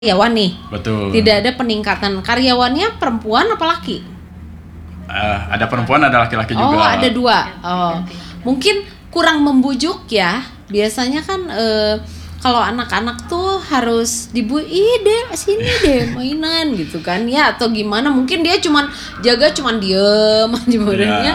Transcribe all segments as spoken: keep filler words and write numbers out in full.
karyawan nih. Betul. Tidak ada peningkatan. Karyawannya perempuan apa laki? Uh, ada perempuan, ada laki-laki juga. Oh, ada dua. Oh, mungkin kurang membujuk ya. Biasanya kan uh, kalau anak-anak tuh harus dibu, ih deh sini deh mainan gitu kan ya, atau gimana? Mungkin dia cuman jaga, cuman diem aja ya.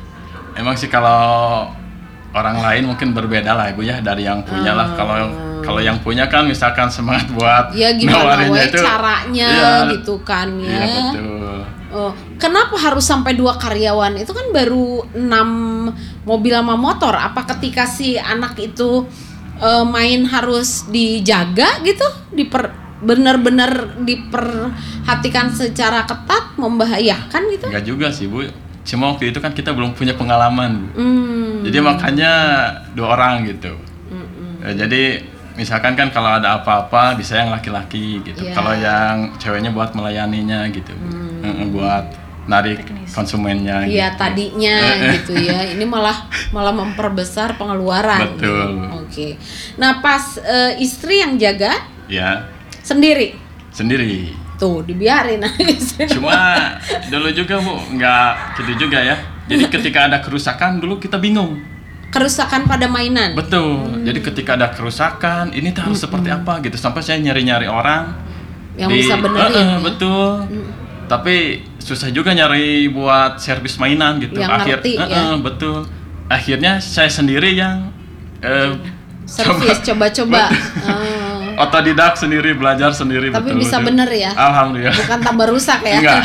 Emang sih kalau orang lain mungkin berbeda lah ibu ya dari yang punya lah. Kalau Hmm. kalau yang punya kan misalkan semangat buat ya gimana we itu, caranya ya, gitu kan ya. Iya betul. Oh, kenapa harus sampai dua karyawan? Itu kan baru enam mobil sama motor. Apa ketika si anak itu uh, main harus dijaga gitu? Diper benar-benar diperhatikan secara ketat, membahayakan gitu? Enggak juga sih Bu. Cuma waktu itu kan kita belum punya pengalaman Bu. Hmm. Jadi makanya dua orang gitu. Hmm. Ya, jadi misalkan kan kalau ada apa-apa bisa yang laki-laki gitu. Yeah. Kalau yang ceweknya buat melayaninya gitu. Hmm. Buat narik konsumennya. Iya gitu. tadinya gitu ya. Ini malah malah memperbesar pengeluaran. Betul. Oke. Okay. Nah pas uh, istri yang jaga? Ya. Sendiri. Sendiri. Tuh dibiarin. Cuma dulu juga Bu nggak gitu juga ya. Jadi ketika ada kerusakan dulu kita bingung. Kerusakan pada mainan. Betul. Hmm. Jadi ketika ada kerusakan, ini tuh harus hmm. seperti apa gitu. Sampai saya nyari-nyari orang yang di, bisa benerin. Uh, uh, ya? Betul. Hmm. Tapi susah juga nyari buat servis mainan gitu. Yang Akhir, ngerti, uh, uh, ya? Betul. Akhirnya saya sendiri yang uh, servis coba-coba. Otodidak sendiri, belajar sendiri. Tapi betul, bisa betul. bener ya. Alhamdulillah. Bukan tambah rusak ya. Enggak.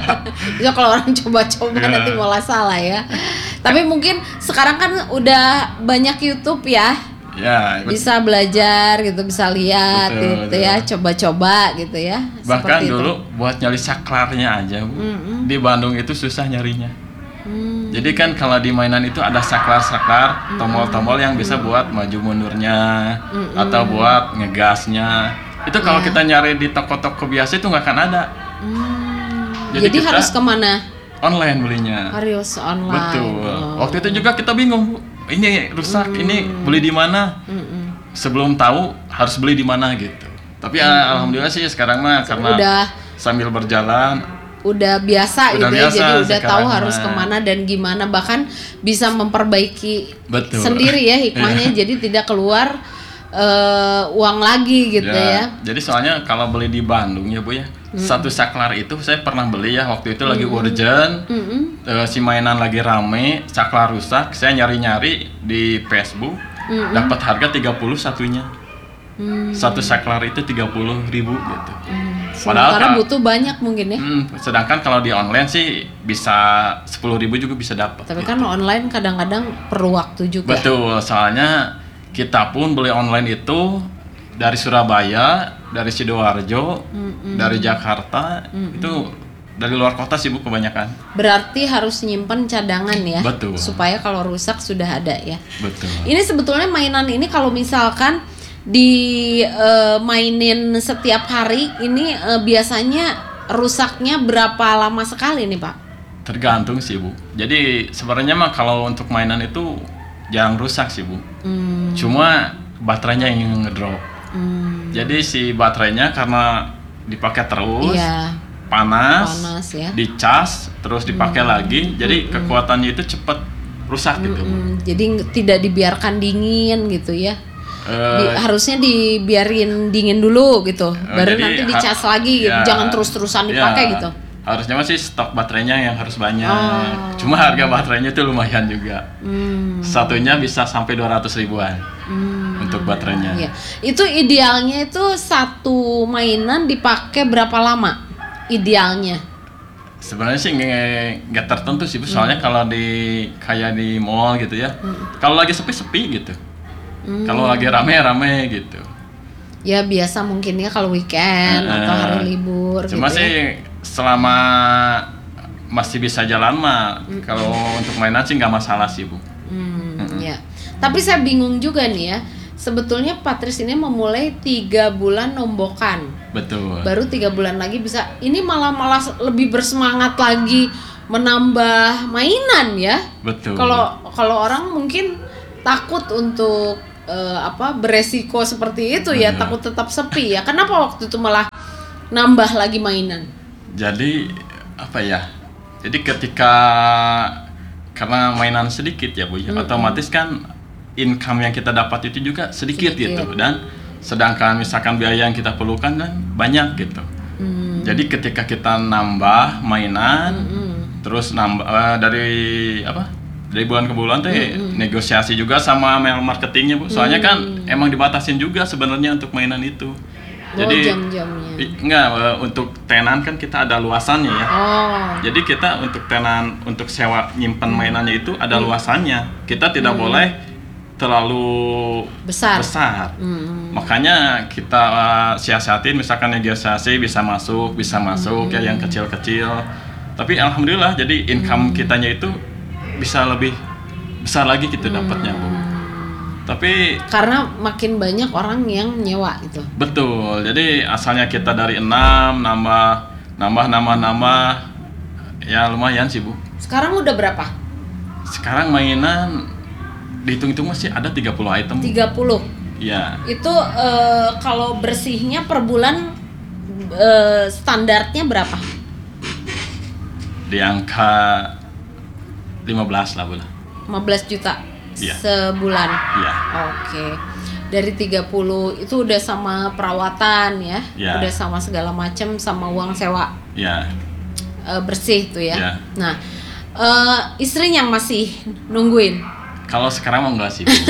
Itu kalau orang coba-coba ya. Nanti malah salah ya. Tapi mungkin sekarang kan udah banyak YouTube ya. Ya. Bisa belajar gitu, bisa lihat betul, gitu betul. Ya, coba-coba gitu ya. Bahkan dulu itu. Buat nyari saklarnya aja Bu. Mm-hmm. Di Bandung itu susah nyarinya. Hmm. Jadi kan kalau di mainan itu ada saklar-saklar, tombol-tombol yang bisa buat maju mundurnya mm-hmm. atau buat ngegasnya. Itu kalau yeah. kita nyari di toko-toko biasa itu nggak akan ada. Hmm. Jadi, Jadi harus kemana? Online belinya. Harus online. Betul. Oh. Waktu itu juga kita bingung Bu. Ini rusak, mm. ini beli di mana? Mm-mm. Sebelum tahu harus beli di mana gitu. Tapi mm. alhamdulillah sih sekarang mah karena udah sambil berjalan. Udah biasa udah gitu biasa, ya, jadi udah tahu harus mah. kemana dan gimana, bahkan bisa memperbaiki Betul. sendiri ya hikmahnya. Jadi tidak keluar uh, uang lagi gitu ya, ya. Jadi soalnya kalau beli di Bandung ya Bu ya, mm-hmm. satu saklar itu saya pernah beli ya waktu itu mm-hmm. lagi urgent, mm-hmm. uh, si mainan lagi rame, saklar rusak, saya nyari-nyari di Facebook, mm-hmm. dapat harga tiga puluh satunya. Hmm. Satu saklar itu tiga puluh ribu gitu. Hmm. Sementara Padahal, butuh banyak mungkin ya. Hmm, sedangkan kalau di online sih bisa sepuluh ribu juga bisa dapat. Tapi gitu. kan online kadang-kadang perlu waktu juga. Betul, soalnya kita pun beli online itu dari Surabaya, dari Sidoarjo, mm-mm. dari Jakarta, mm-mm. itu dari luar kota sih Bu kebanyakan. Berarti harus nyimpen cadangan ya. Betul. Supaya kalau rusak sudah ada ya. Betul. Ini sebetulnya mainan ini kalau misalkan di uh, mainin setiap hari ini uh, biasanya rusaknya berapa lama sekali nih Pak? Tergantung sih Bu. Jadi sebenarnya mah kalau untuk mainan itu jarang rusak sih Bu. Hmm. Cuma baterainya yang ngedrop. Hmm. Jadi si baterainya karena dipakai terus, iya. panas, panas ya. dicas, terus dipakai hmm. lagi, jadi hmm. kekuatannya itu cepat rusak hmm. gitu Bu. Jadi tidak dibiarkan dingin gitu ya. Di, uh, harusnya dibiarin dingin dulu gitu, uh, baru nanti dicas ha- lagi gitu. Ya, jangan terus-terusan dipakai ya, gitu. Harusnya masih stok baterainya yang harus banyak. Oh. Cuma harga baterainya itu lumayan juga. Hmm. Satunya bisa sampai dua ratus ribuan hmm. untuk baterainya. Iya. Itu idealnya itu satu mainan dipakai berapa lama? Idealnya? Sebenarnya sih nggak tertentu sih, soalnya hmm. kalau di kayak di mall gitu ya, hmm. kalau lagi sepi-sepi gitu. Hmm. Kalau lagi rame-rame gitu. Ya biasa mungkin ya kalau weekend uh, atau hari libur. Cuma gitu sih ya. Selama masih bisa jalan mah, hmm. kalau untuk mainan sih nggak masalah sih Bu. Hmm, hmm. Ya. Tapi saya bingung juga nih ya. Sebetulnya Patris ini memulai tiga bulan nombokan. Betul. Baru tiga bulan lagi bisa. Ini malah malah lebih bersemangat lagi menambah mainan ya. Betul. Kalau kalau orang mungkin takut untuk eh, apa beresiko seperti itu ya, Iya. takut tetap sepi ya. Kenapa waktu itu malah nambah lagi mainan? Jadi apa ya? Jadi ketika karena mainan sedikit ya Bu, ya, otomatis kan income yang kita dapat itu juga sedikit, Sedikit. gitu, dan sedangkan misalkan biaya yang kita perlukan kan banyak gitu. Hmm. Jadi ketika kita nambah mainan, Mm-mm. terus nambah eh, dari apa? Dari bulan ke bulan tuh negosiasi juga sama marketingnya Bu. Soalnya kan emang dibatasin juga sebenarnya untuk mainan itu. Oh, jam-jamnya. i- enggak eh, untuk tenan kan kita ada luasannya ya. Oh. Jadi kita untuk tenan untuk sewa nyimpan mainannya itu ada luasannya. Kita tidak boleh terlalu Besar. besar. Mm-mm. Makanya kita uh, siasatin misalkan negosiasi bisa masuk, bisa masuk ya yang kecil-kecil. Tapi alhamdulillah jadi income kitanya itu bisa lebih besar lagi gitu dapatnya, Bu. Tapi Karena makin banyak orang yang nyewa gitu. betul. Jadi asalnya kita dari enam nambah nambah nambah nambah ya lumayan sih, Bu. Sekarang udah berapa? Sekarang mainan dihitung-hitung masih ada tiga puluh item. tiga puluh. Iya. Itu eh, kalau bersihnya per bulan eh, standarnya berapa? Di angka lima belas lah, Bu. lima belas juta Iya. sebulan. Iya. Oke. Dari tiga puluh itu udah sama perawatan ya. Iya. Udah sama segala macam, sama uang sewa Iya. eh, bersih tuh ya. Iya. Nah, eh, istrinya masih nungguin. Kalau sekarang mah enggak sih, Bu.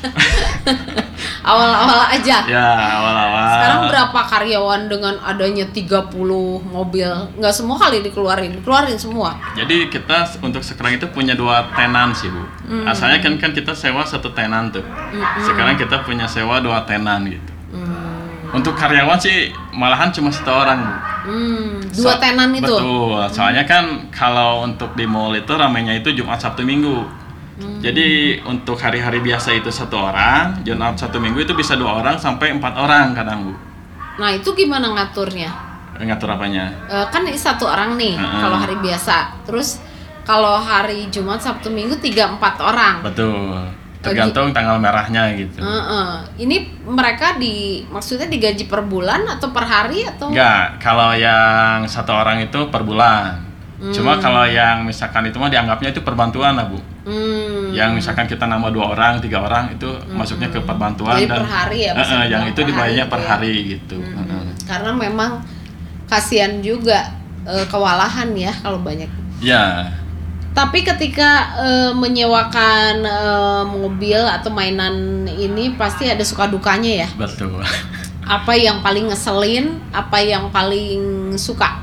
Awal-awal aja. Ya, awal-awal. Sekarang berapa karyawan dengan adanya tiga puluh mobil? Nggak semua kali dikeluarin, dikeluarin semua. Jadi kita s- untuk sekarang itu punya dua tenan sih, Bu. Asalnya kan kan kita sewa satu tenan tuh. Sekarang kita punya sewa dua tenan gitu. Hmm. Untuk karyawan sih malahan cuma satu orang, Bu. Hmm, dua So- tenan itu. Betul. Soalnya kan kalau untuk di mall itu ramainya itu Jumat Sabtu Minggu. Hmm. Jadi untuk hari-hari biasa itu satu orang, Jumat Sabtu Minggu itu bisa dua orang sampai empat orang kadang, Bu. Nah, itu gimana ngaturnya? Ngatur apanya? Eh, kan satu orang nih Heeh. kalau hari biasa. Terus kalau hari Jumat, Sabtu, Minggu tiga empat orang. Betul. Tergantung tanggal merahnya gitu. Heeh. Ini mereka di maksudnya digaji per bulan atau per hari atau? Enggak, kalau yang satu orang itu per bulan. Hmm. Cuma kalau yang misalkan itu mah dianggapnya itu perbantuan lah, Bu. Hmm. Yang misalkan kita nambah dua orang, tiga orang itu masuknya ke perbantuan. Jadi dan per hari ya, Heeh, bisa yang dibilang itu per dibayarnya hari per gitu ya. hari gitu. Hmm. Heeh. Karena memang kasihan juga eh, kewalahan ya kalau banyak. Ya, Tapi ketika eh, menyewakan eh, mobil atau mainan ini pasti ada suka dukanya ya. betul. Apa yang paling ngeselin, apa yang paling suka?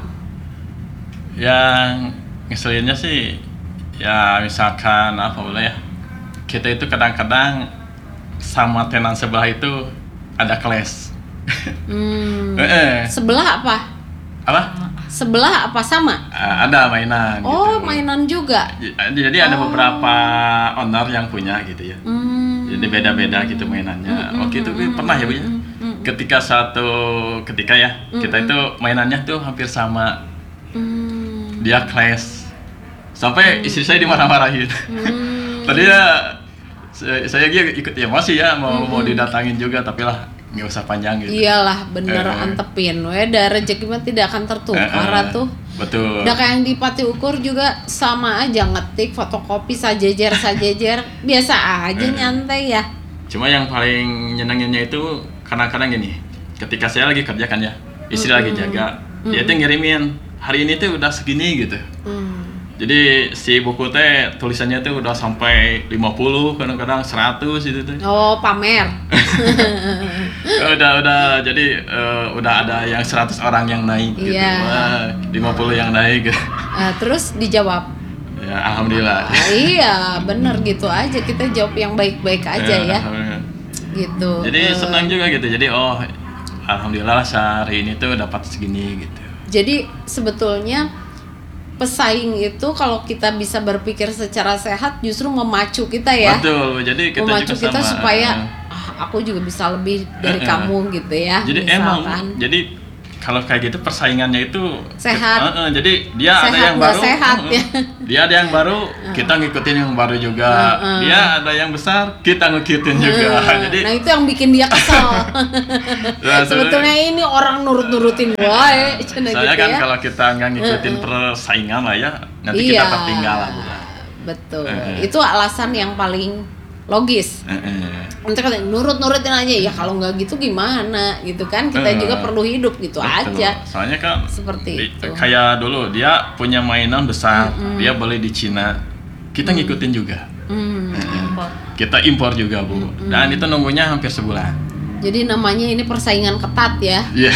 Yang ngeselinnya sih ya misalkan apa boleh ya, kita itu kadang-kadang sama tenan sebelah itu ada clash. Hmm. Eh, Sebelah apa? apa? Sebelah apa sama? Ah, ada mainan Oh, gitu. mainan juga. J- Jadi ada beberapa owner yang punya gitu ya. Hmm. Jadi beda-beda gitu mainannya. Oke itu pernah ya Bu ya. mm, Ketika satu ketika ya kita itu mainannya tuh hampir sama. Hmm. Dia clash. Sampai istri saya dimarah-marahin. Hmm. Tadi ya saya, saya dia ikut emosi ya mau mau didatangin juga tapi lah nggak usah panjang gitu. Iyalah bener Eh. antepin we dah rezeki mah tidak akan tertukar Eh, eh, tuh. Betul. Udah kayak yang di Pati Ukur juga sama aja ngetik fotokopi sajejer sajejer biasa aja Eh. nyantai ya. Cuma yang paling nyenenginnya itu kadang-kadang gini, ketika saya lagi kerja kan ya, istri lagi jaga, dia tuh ngirimin hari ini tuh udah segini gitu. Hmm. Jadi si buku teh tulisannya tuh udah sampai lima puluh, kadang-kadang seratus itu tuh. Oh pamer. udah udah jadi eh, udah ada yang seratus orang yang naik gitu. Iya. Wah, lima puluh yang naik. Eh, terus dijawab. Ya alhamdulillah. Ah, iya bener gitu aja kita jawab yang baik-baik aja ya alhamdulillah. gitu. Jadi Eh, senang juga gitu. Jadi oh alhamdulillah sehari ini tuh dapat segini gitu. Jadi sebetulnya pesaing itu kalau kita bisa berpikir secara sehat justru memacu kita ya. Betul. Jadi kita Memacu juga kita sama. supaya eh, ah, aku juga bisa lebih dari Eh, eh. kamu gitu ya. Jadi emang misalkan. jadi kalau kayak gitu persaingannya itu sehat. Uh, uh, jadi dia sehat, ada yang baru, sehat, uh, uh, ya. dia ada yang baru, kita ngikutin yang baru juga. Uh, uh. Dia ada yang besar, kita ngikutin juga. Uh, jadi nah itu yang bikin dia kesel. Nah, sebetulnya ini orang nurut-nurutin wae. Saya gitu kan ya. kalau kita nggak ngikutin uh, uh. persaingan lah ya, nanti iya, kita tertinggal lah. Betul. Uh, uh. Itu Itu alasan yang paling logis. Uh, uh. Nanti katanya nurut-nurutin aja ya, kalau nggak gitu gimana gitu kan, kita uh, juga perlu hidup gitu betul. Aja. Soalnya kan seperti di, itu. Kayak dulu dia punya mainan besar, mm-hmm. dia beli di Cina, kita mm. ngikutin juga. Mm. Uh, kita impor juga Bu, mm-hmm. dan itu nunggunya hampir sebulan. Jadi namanya ini persaingan ketat ya. Iya.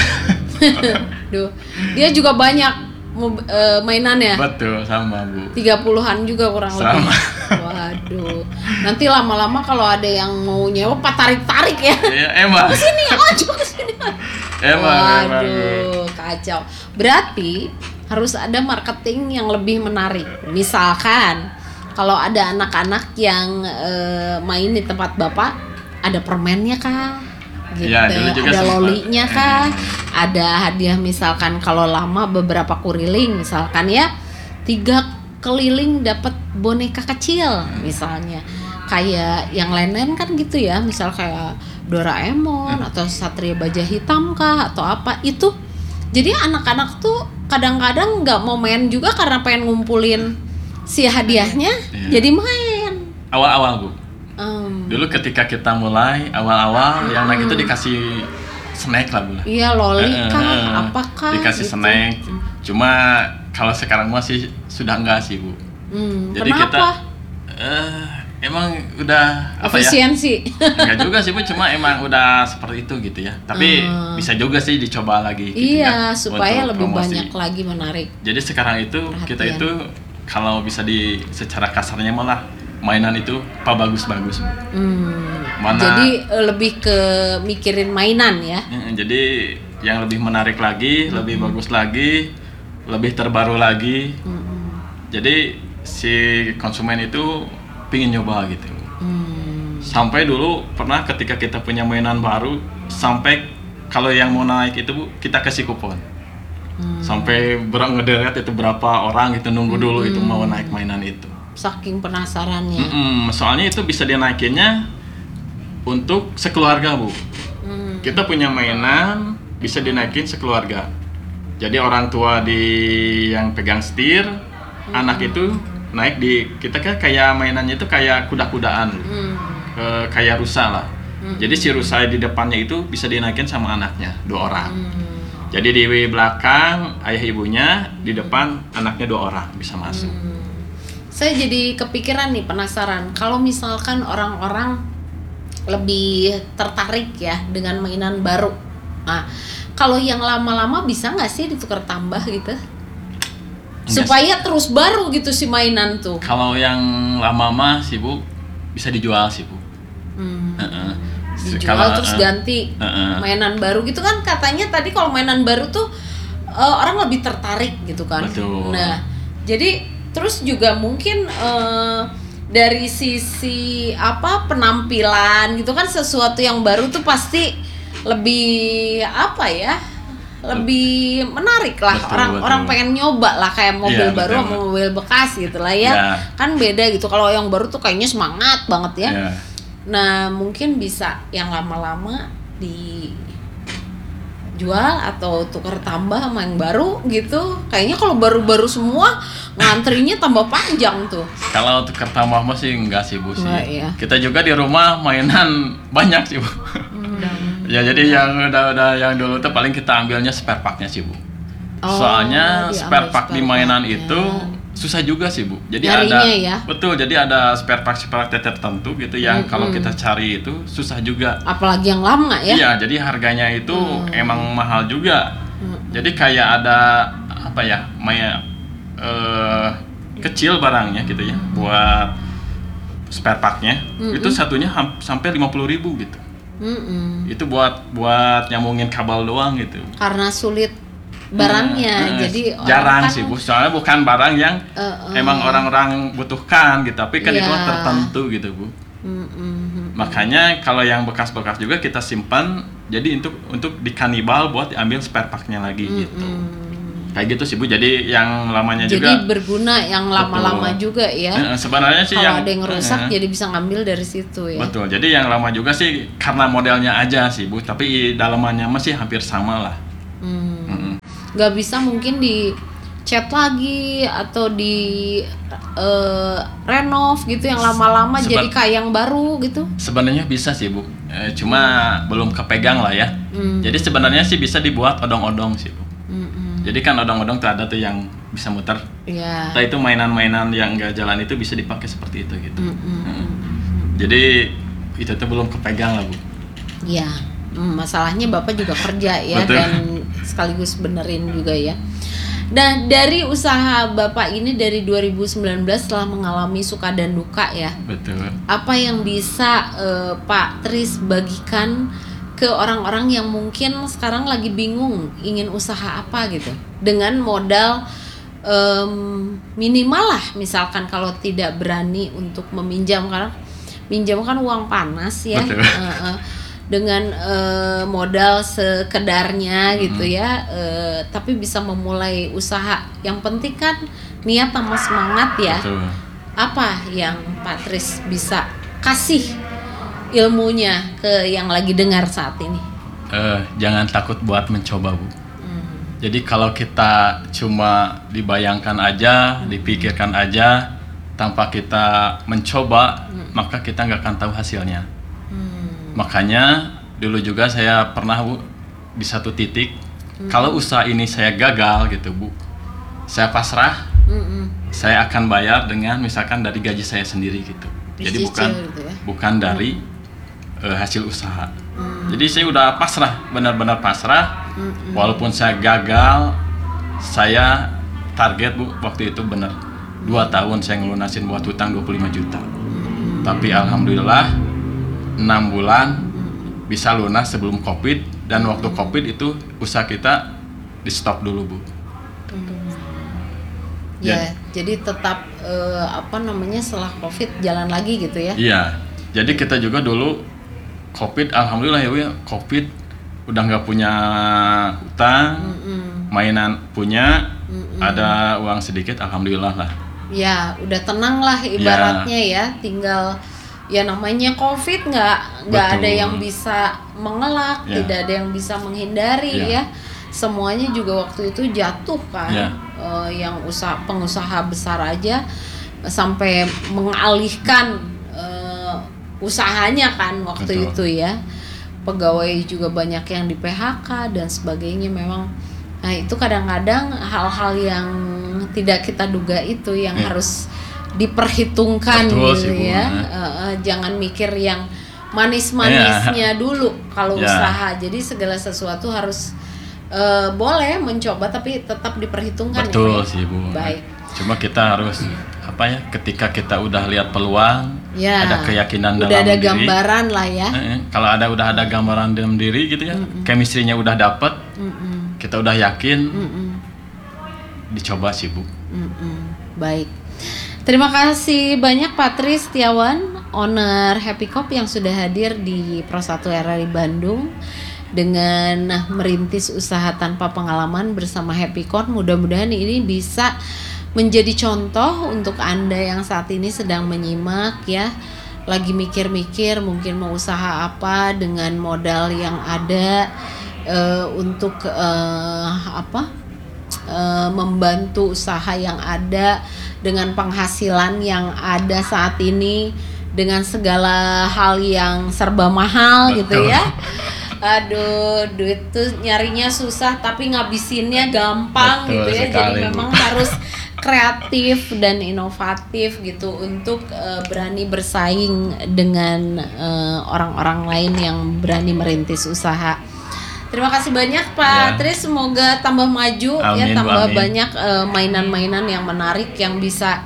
Duh, dia juga banyak Uh, mainannya. Betul, sama Bu. tiga puluhan juga kurang sama. Lebih. Waduh. Nanti lama-lama kalau ada yang mau nyewa, pak tarik-tarik ya. Iya, emang. Kesini, aja kesini. Emang, waduh, emang. Kacau. Berarti harus ada marketing yang lebih menarik. Misalkan kalau ada anak-anak yang uh, main di tempat Bapak, ada permennya kah? Gitu. Ya, dulu juga ada sempat. lolinya kah? Ada hadiah misalkan kalau lama beberapa kuriling misalkan ya, tiga keliling dapat boneka kecil misalnya. Kayak yang lain-lain kan gitu ya, misal kayak Doraemon hmm. atau Satria Baja Hitam kah atau apa itu. Jadi anak-anak tuh kadang-kadang nggak mau main juga karena pengen ngumpulin si hadiahnya, yeah. jadi main. Awal-awal Bu. Um, Dulu ketika kita mulai awal-awal uh, yang naik itu dikasih snack lah Bu. Iya, loli kah, uh, uh, apakah dikasih gitu. Snack. Cuma kalau sekarang masih sudah enggak sih Bu. Hmm, jadi kenapa? kita uh, emang udah apa efisiensi. Ya? Enggak juga sih Bu, cuma emang udah seperti itu gitu ya. Tapi uh, bisa juga sih dicoba lagi gitu iya, ya, supaya lebih promosi. Banyak lagi menarik. Jadi sekarang itu perhatian. Kita itu kalau bisa di secara kasarnya malah mainan itu apa bagus-bagus. Hmm, jadi lebih ke mikirin mainan ya. Jadi yang lebih menarik lagi, hmm. lebih bagus lagi, lebih terbaru lagi. Hmm. Jadi si konsumen itu pingin nyoba gitu. Hmm. Sampai dulu pernah ketika kita punya mainan baru, sampai kalau yang mau naik itu Bu, kita kasih kupon. Hmm. Sampai ngederet itu berapa orang itu nunggu dulu hmm. itu mau naik mainan itu. Saking penasarannya. Mm-mm, soalnya itu bisa dinaikinnya untuk sekeluarga Bu. Mm. Kita punya mainan bisa dinaikin sekeluarga. Jadi orang tua di yang pegang setir, mm. anak itu naik di kita kan kayak mainannya itu kayak kuda-kudaan, mm. e, kayak rusa lah. Mm. Jadi si rusa di depannya itu bisa dinaikin sama anaknya dua orang. Mm. Jadi di belakang ayah ibunya, di depan anaknya dua orang bisa masuk. Mm. Saya jadi kepikiran nih, penasaran kalau misalkan orang-orang lebih tertarik ya dengan mainan baru. Nah, kalau yang lama-lama bisa nggak sih ditukar tambah gitu? Enggak supaya sih. Terus baru gitu si mainan tuh. Kalau yang lama mah sih Bu bisa dijual sih Bu. Hmm. Uh-uh. Dijual kalau, terus uh, ganti uh-uh. mainan baru gitu kan katanya tadi kalau mainan baru tuh uh, orang lebih tertarik gitu kan. Betul. Nah, jadi terus juga mungkin uh, dari sisi apa penampilan gitu kan sesuatu yang baru tuh pasti lebih apa ya lebih menarik lah. Betul, orang betul. Orang pengen nyoba lah kayak mobil ya, baru sama mobil bekas gitu lah ya. Ya kan beda gitu. Kalau yang baru tuh kayaknya semangat banget ya, ya. Nah mungkin bisa yang lama-lama di jual atau tukar tambah sama yang baru gitu. Kayaknya kalau baru-baru semua ngantrinya tambah panjang tuh. Kalau tukar tambah mah sih enggak sih Bu sih. Nah, iya. Kita juga di rumah mainan banyak sih Bu. Hmm. Ya jadi yang udah-udah yang dulu tuh paling kita ambilnya spare part-nya sih Bu. Oh, soalnya spare part di mainan itu susah juga sih Bu. Jadi nyarinya ada ya? Betul, jadi ada spare part spare part tertentu gitu yang hmm, kalau hmm. kita cari itu susah juga. Apalagi yang lama ya? Iya, jadi harganya itu hmm. emang mahal juga. Hmm. Jadi kayak ada apa ya, maya uh, kecil barangnya gitu ya, buat spare part-nya. Hmm. Itu satunya ham- sampai lima puluh ribu gitu. Hmm. Itu buat buat nyambungin kabel doang gitu. Karena sulit barangnya, hmm, jadi jarang kan, sih Bu, soalnya bukan barang yang uh, uh, emang orang-orang butuhkan gitu, tapi kan yeah. itu tertentu gitu Bu. Mm-mm. Makanya kalau yang bekas-bekas juga kita simpan, jadi untuk untuk dikanibal buat diambil spare part-nya lagi gitu. Kayak gitu sih Bu. Jadi yang lamanya Jadi juga berguna yang lama-lama juga ya. Eh, sebenarnya sih Kalau yang ada yang rusak eh, jadi bisa ngambil dari situ ya. betul. Jadi yang lama juga sih karena modelnya aja sih Bu, tapi dalamannya masih hampir sama lah. Hmm. Mm-mm. Gak bisa mungkin di cat lagi atau di uh, renov gitu yang lama-lama Seben- jadi kayak yang baru gitu. Sebenarnya bisa sih Bu, eh, cuma belum kepegang lah ya. Hmm. Jadi sebenarnya sih bisa dibuat odong-odong sih Bu. Mm-mm. Jadi kan odong-odong tuh ada tuh yang bisa muter. Ya. Entah itu mainan-mainan yang nggak jalan itu bisa dipakai seperti itu gitu. Mm-mm. Mm. Jadi itu tuh belum kepegang lah Bu. Ya, hmm, masalahnya Bapak juga kerja ya. Betul. Dan sekaligus benerin juga ya. Nah, dari usaha Bapak ini dari dua ribu sembilan belas setelah mengalami suka dan duka ya. Betul. Apa yang bisa eh, Pak Tris bagikan ke orang-orang yang mungkin sekarang lagi bingung ingin usaha apa gitu dengan modal em, minimal lah, misalkan kalau tidak berani untuk meminjam, karena minjam kan uang panas ya. Betul. Eh, eh, dengan eh, modal sekedarnya gitu ya, eh, tapi bisa memulai usaha. Yang penting kan niat sama semangat ya. Betul. Apa yang Pak Tris bisa kasih ilmunya ke yang lagi dengar saat ini? Eh, jangan takut buat mencoba Bu. Hmm. Jadi kalau kita cuma dibayangkan aja, dipikirkan aja, tanpa kita mencoba, maka kita nggak akan tahu hasilnya. Hmm. Makanya dulu juga saya pernah Bu di satu titik, kalau usaha ini saya gagal gitu Bu, saya pasrah, Mm-mm. saya akan bayar dengan misalkan dari gaji saya sendiri gitu. Jadi Dicicil bukan gitu ya. bukan dari eh, hasil usaha. Jadi saya udah pasrah, benar-benar pasrah. Walaupun saya gagal, saya target Bu waktu itu benar dua tahun saya ngelunasin buat hutang dua puluh lima juta. Tapi alhamdulillah enam bulan bisa lunas sebelum Covid, dan waktu Covid itu usaha kita di stop dulu Bu. Ya, jadi tetap eh, apa namanya setelah Covid jalan lagi gitu ya. Iya, jadi kita juga dulu Covid, alhamdulillah ya Bu ya, Covid udah nggak punya hutang, Mm-mm. mainan punya, Mm-mm. ada uang sedikit, alhamdulillah lah. Ya, udah tenang lah ibaratnya ya. Tinggal ya namanya Covid, nggak nggak Betul. ada yang bisa mengelak, Ya. tidak ada yang bisa menghindari Ya. ya. Semuanya juga waktu itu jatuh kan. Ya. Eh, yang usaha pengusaha besar aja sampai mengalihkan eh, usahanya kan waktu Betul. itu ya. Pegawai juga banyak yang di P H K dan sebagainya. Memang nah itu kadang-kadang hal-hal yang tidak kita duga itu yang Ya. harus diperhitungkan Betul gitu sih, Bu. ya. Nah. Eh, eh, jangan mikir yang manis-manisnya dulu kalau Ya. usaha. Jadi segala sesuatu harus eh, boleh mencoba tapi tetap diperhitungkan. Betul ya, Pak? sih Bu. Baik. Cuma kita harus apa ya? Ketika kita udah lihat peluang, Ya. ada keyakinan Udah dalam ada diri. gambaran lah ya. Eh, eh, kalau ada udah ada gambaran dalam diri gitu ya, chemistry-nya udah dapet, Mm-mm. kita udah yakin, Mm-mm. dicoba sih Bu. Mm-mm. Baik. Terima kasih banyak Pak Tris Setiawan, owner Happy Cop yang sudah hadir di Pro satu R R I Bandung dengan merintis usaha tanpa pengalaman bersama Happy Cop. Mudah-mudahan ini bisa menjadi contoh untuk Anda yang saat ini sedang menyimak ya, lagi mikir-mikir mungkin mau usaha apa dengan modal yang ada eh, untuk eh, apa? Uh, membantu usaha yang ada dengan penghasilan yang ada saat ini dengan segala hal yang serba mahal. Betul. Gitu ya. Aduh, duit tuh nyarinya susah tapi ngabisinnya gampang. Betul gitu ya. sekali, Jadi Bu. memang harus kreatif dan inovatif gitu untuk uh, berani bersaing dengan uh, orang-orang lain yang berani merintis usaha. Terima kasih banyak Pak Ya. Tris, semoga tambah maju ya, Amin, Bu, tambah amin. banyak eh, mainan-mainan yang menarik yang bisa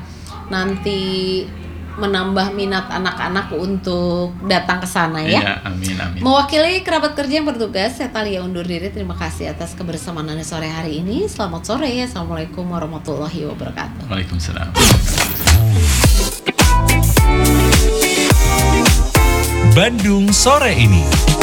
nanti menambah minat anak-anak untuk datang ke sana ya. Iya, amin amin. Mewakili kerabat kerja yang bertugas, saya Talia undur diri. Terima kasih atas kebersamaan Anda sore hari ini. Selamat sore. Assalamualaikum warahmatullahi wabarakatuh. Waalaikumsalam. Bandung sore ini.